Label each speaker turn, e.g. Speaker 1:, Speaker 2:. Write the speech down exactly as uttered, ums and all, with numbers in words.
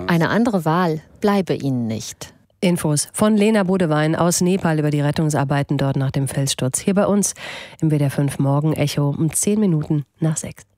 Speaker 1: Eine andere Wahl bleibe ihnen nicht.
Speaker 2: Infos von Lena Bodewein aus Nepal über die Rettungsarbeiten dort nach dem Felssturz. Hier bei uns im W D R fünf Morgen Echo um zehn Minuten nach sechs.